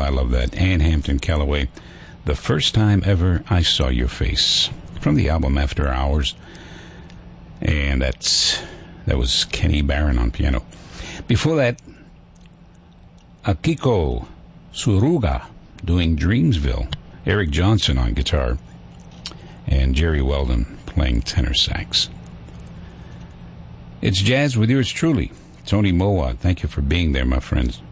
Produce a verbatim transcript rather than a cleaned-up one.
I love that. Ann Hampton Callaway, The First Time Ever I Saw Your Face, from the album After Hours. And that's that was Kenny Barron on piano. Before that, Akiko Suruga doing Dreamsville, Eric Johnson on guitar, and Jerry Weldon playing tenor sax. It's Jazz with yours truly, Tony Mowat. Thank you for being there, my friends.